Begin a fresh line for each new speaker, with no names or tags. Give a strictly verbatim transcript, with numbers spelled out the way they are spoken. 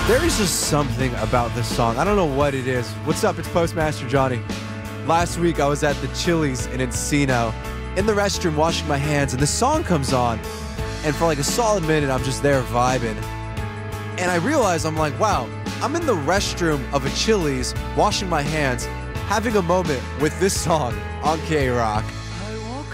There is just something about this song. I don't know what it is. What's up? It's Postmaster Johnny. Last week I was at the Chili's in Encino, in the restroom washing my hands, and this song comes on, and for like a solid minute I'm just there vibing. And I realize, I'm like, wow, I'm in the restroom of a Chili's washing my hands, having a moment with this song on K-Rock.